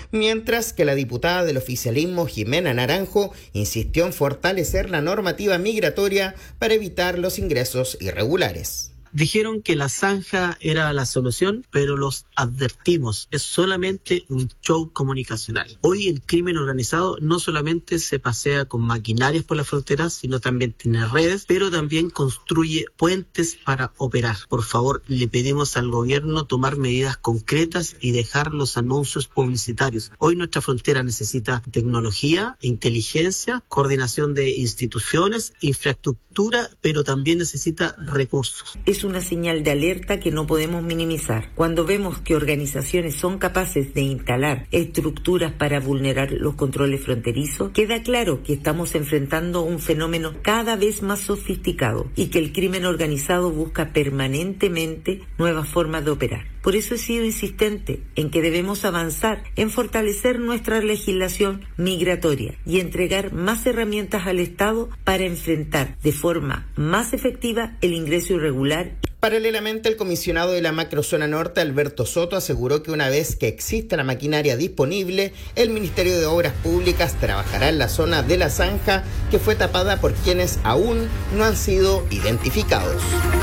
mientras que la diputada del oficialismo, Jimena Naranjo, insistió en fortalecer la normativa migratoria para evitar los ingresos irregulares. Dijeron que la zanja era la solución, pero los advertimos, es solamente un show comunicacional. Hoy el crimen organizado no solamente se pasea con maquinarias por las fronteras, sino también tiene redes, pero también construye puentes para operar. Por favor, le pedimos al gobierno tomar medidas concretas y dejar los anuncios publicitarios. Hoy nuestra frontera necesita tecnología, inteligencia, coordinación de instituciones, infraestructura, pero también necesita recursos. Es una señal de alerta que no podemos minimizar. Cuando vemos que organizaciones son capaces de instalar estructuras para vulnerar los controles fronterizos, queda claro que estamos enfrentando un fenómeno cada vez más sofisticado y que el crimen organizado busca permanentemente nuevas formas de operar. Por eso he sido insistente en que debemos avanzar en fortalecer nuestra legislación migratoria y entregar más herramientas al Estado para enfrentar de forma más efectiva el ingreso irregular. Paralelamente, el comisionado de la macrozona norte, Alberto Soto, aseguró que una vez que exista la maquinaria disponible, el Ministerio de Obras Públicas trabajará en la zona de la zanja que fue tapada por quienes aún no han sido identificados.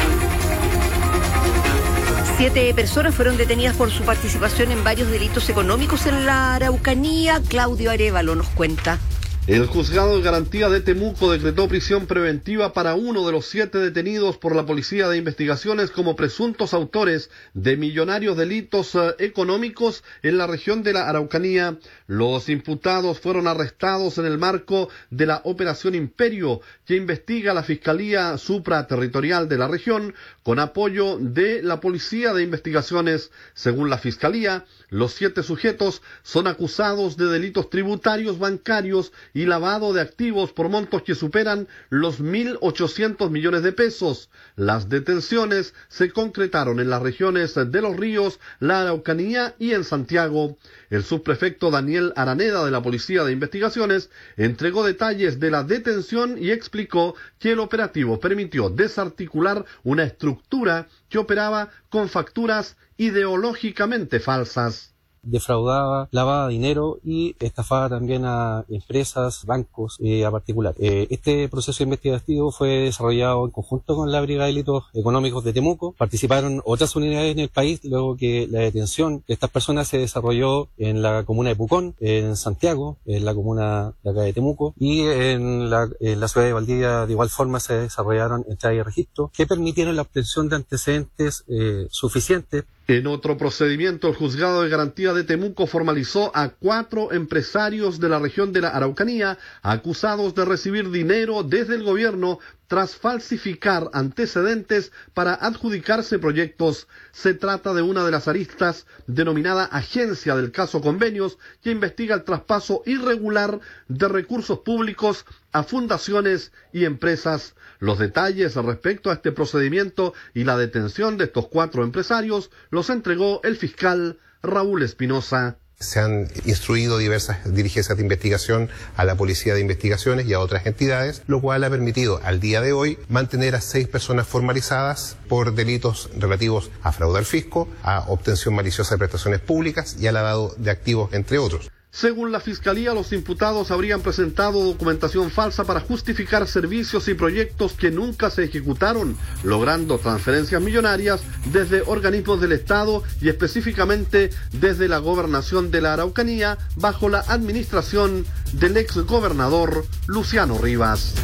7 personas fueron detenidas por su participación en varios delitos económicos en la Araucanía. Claudio Arévalo nos cuenta. El juzgado de garantía de Temuco decretó prisión preventiva para uno de los 7 detenidos por la Policía de Investigaciones como presuntos autores de millonarios delitos económicos en la región de la Araucanía. Los imputados fueron arrestados en el marco de la Operación Imperio, que investiga la Fiscalía Supraterritorial de la región con apoyo de la Policía de Investigaciones. Según la Fiscalía, los 7 sujetos son acusados de delitos tributarios, bancarios y lavado de activos por montos que superan los 1.800 millones de pesos. Las detenciones se concretaron en las regiones de Los Ríos, la Araucanía y en Santiago. El subprefecto Daniel Araneda de la Policía de Investigaciones entregó detalles de la detención y explicó que el operativo permitió desarticular una estructura que operaba con facturas ideológicamente falsas. Defraudaba, lavaba dinero y estafaba también a empresas, bancos, a particulares. Este proceso investigativo fue desarrollado en conjunto con la Brigada de Delitos Económicos de Temuco. Participaron otras unidades en el país, luego que la detención de estas personas se desarrolló en la comuna de Pucón, en Santiago, en la comuna de acá de Temuco, y en la ciudad de Valdivia de igual forma se desarrollaron entradas y registros que permitieron la obtención de antecedentes suficientes. En otro procedimiento, el juzgado de garantía de Temuco formalizó a 4 empresarios de la región de la Araucanía acusados de recibir dinero desde el gobierno tras falsificar antecedentes para adjudicarse proyectos. Se trata de una de las aristas denominada Agencia del Caso Convenios, que investiga el traspaso irregular de recursos públicos a fundaciones y empresas. Los detalles respecto a este procedimiento y la detención de estos 4 empresarios los entregó el fiscal Raúl Espinosa. Se han instruido diversas diligencias de investigación a la Policía de Investigaciones y a otras entidades, lo cual ha permitido al día de hoy mantener a 6 personas formalizadas por delitos relativos a fraude al fisco, a obtención maliciosa de prestaciones públicas y a lavado de activos, entre otros. Según la Fiscalía, los imputados habrían presentado documentación falsa para justificar servicios y proyectos que nunca se ejecutaron, logrando transferencias millonarias desde organismos del Estado y específicamente desde la Gobernación de la Araucanía bajo la administración del exgobernador Luciano Rivas.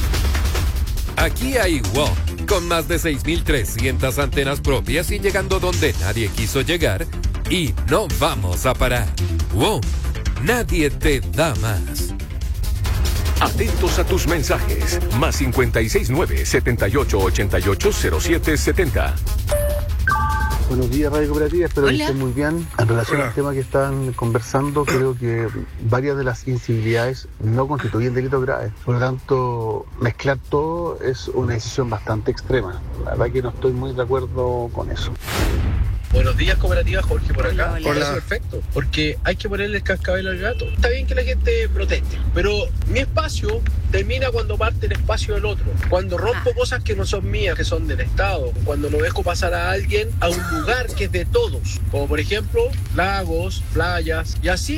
Aquí hay WOM, con más de 6.300 antenas propias y llegando donde nadie quiso llegar, y no vamos a parar. WOM. Nadie te da más. Atentos a tus mensajes. Más 569-7888-0770. Buenos días, Radio Cooperativa. Espero que estén muy bien. En relación al tema que están conversando, creo que varias de las incivilidades no constituyen delitos graves. Por lo tanto, mezclar todo es una decisión bastante extrema. La verdad que no estoy muy de acuerdo con eso. Buenos días, Cooperativa, Jorge por acá. Hola. Perfecto, porque hay que ponerle el cascabel al gato. Está bien que la gente proteste, pero mi espacio termina cuando parte el espacio del otro. Cuando rompo cosas que no son mías, que son del Estado. Cuando lo dejo pasar a alguien a un lugar que es de todos. Como por ejemplo, lagos, playas, y así